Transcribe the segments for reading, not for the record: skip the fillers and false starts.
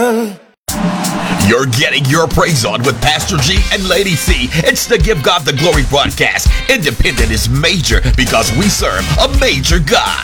You're getting your praise on with Pastor G and Lady C. It's the Give God the Glory broadcast. Independent is major because we serve a major God.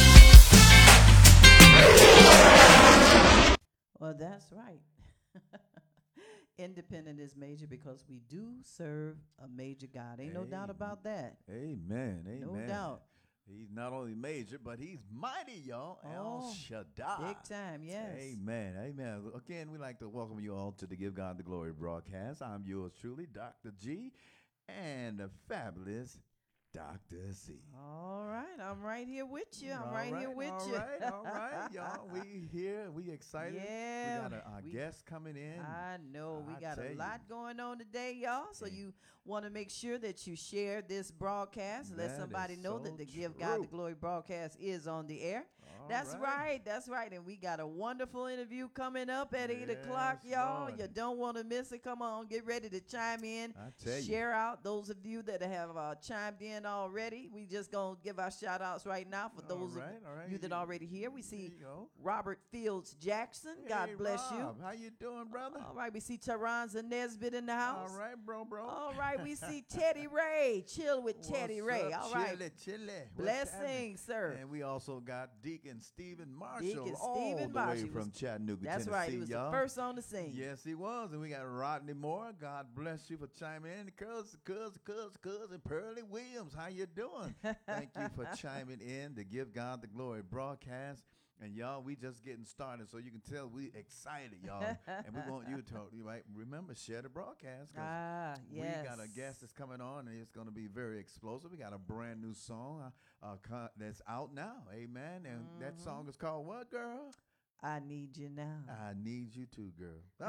Well, that's right. Independent is major because we do serve a major God. Ain't no doubt about that. Amen. Amen. No doubt. He's not only major, but he's mighty, y'all. El Shaddai. Big time, yes. Amen. Amen. Again, we'd like to welcome you all to the Give God the Glory broadcast. I'm yours truly, Dr. G, and the fabulous Dr. C. All right. I'm right here with you. I'm All right here with you. All right, y'all. We here. We excited. Yeah. We got our guest coming in. I know. We got a lot you. going on today, y'all. So you want to make sure that you share this broadcast. Let somebody know that the Give God the Glory broadcast is on the air. That's right. That's right. And we got a wonderful interview coming up at 8 o'clock, y'all. Lord. You don't want to miss it. Come on. Get ready to chime in. I tell you. Share out those of you that have chimed in already. We just going to give our shout outs right now for those of you that already here. We see Robert Fields Jackson. God bless Rob. you. How you doing, brother? All right. We see Taranza Nesbitt in the house. All right, bro. All right, we see Teddy Ray. Chill with Teddy Ray. Up, all right. Chilly. Blessings, sir. And we also got Deacon Stephen Marshall Deacon all Stephen the Marshall. way from Chattanooga, That's Tennessee, right. He was y'all. the first on the scene. Yes, he was. And we got Rodney Moore. God bless you for chiming in. Cousin Pearlie Williams. How you doing? Thank you for chiming in to Give God the Glory broadcast. And y'all, we just getting started, so you can tell we excited, y'all. And we want you to remember, share the broadcast. Yes. We got a guest that's coming on, and it's going to be very explosive. We got a brand new song that's out now, amen. And that song is called what, girl? I Need You Now. I Need You Too, girl.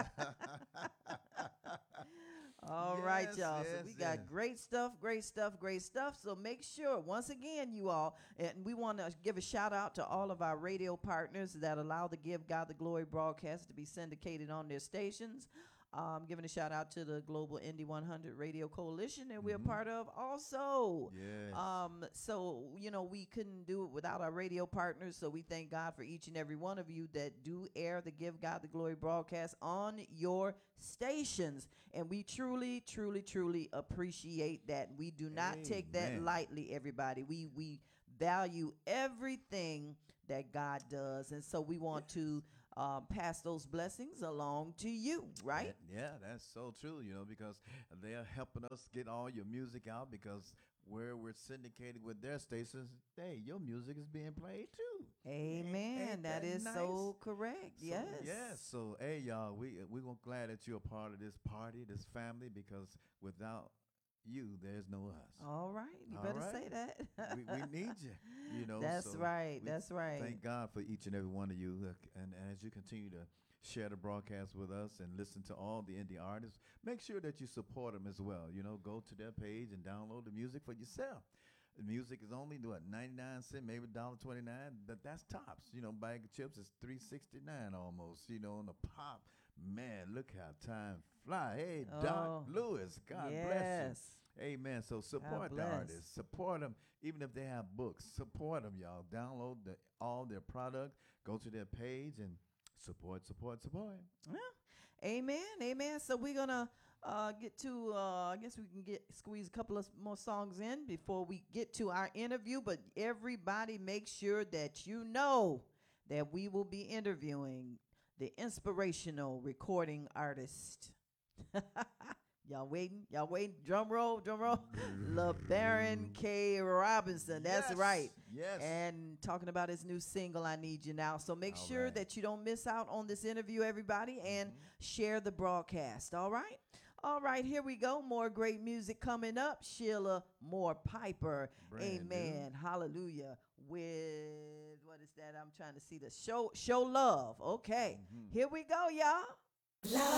All right, y'all. So we got great stuff. So make sure, once again, you all, and we want to give a shout out to all of our radio partners that allow the Give God the Glory broadcast to be syndicated on their stations. Giving a shout out to the Global Indie 100 Radio Coalition that we're part of also. Yes. So, we couldn't do it without our radio partners. So we thank God for each and every one of you that do air the Give God the Glory broadcast on your stations. And we truly, truly, truly appreciate that. We do not take that lightly, everybody. We value everything that God does. And so we want to pass those blessings along to you, right? Yeah, that's so true, because they're helping us get all your music out, because where we're syndicated with their stations, hey, your music is being played too. Amen. Ain't that is nice? so correct. Yes. So hey, y'all, we're glad that you're a part of this party, this family, because without you, there's no us. All right. You better say that. we need you, That's right. That's right. Thank God for each and every one of you. And as you continue to share the broadcast with us and listen to all the indie artists, make sure that you support them as well. Go to their page and download the music for yourself. The music is only 99 cents, maybe $1.29. That's tops. Bag of chips is $3.69 almost. On the pop, man, look how time fly. Hey, Doc Lewis, God bless you. Amen. So support the artists. Support them, even if they have books. Support them, y'all. Download all their product. Go to their page and support. Yeah. Amen. So we're going to get to, I guess we can squeeze a couple of more songs in before we get to our interview. But everybody make sure that you know that we will be interviewing the inspirational recording artist. Y'all waiting? Drum roll. LeBaron K. Robinson. That's right. Yes. And talking about his new single, I Need You Now. So make sure that you don't miss out on this interview, everybody, and share the broadcast. All right? All right, here we go. More great music coming up. Sheila Moore Piper. Amen. Hallelujah. With, what is that? I'm trying to see the show love. Okay. Here we go, y'all. Love.